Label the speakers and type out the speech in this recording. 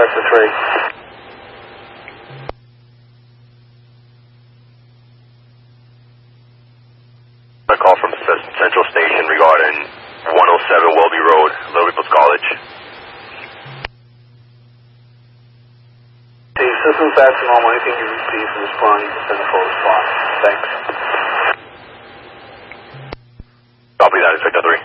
Speaker 1: Cessna 3.
Speaker 2: A call from Central Station regarding 107 Welby Road, Little People's College.
Speaker 1: Systems back to normal. Anything you receive from respond, you can send a full response. Thanks.
Speaker 2: Copy that, Inspector 3.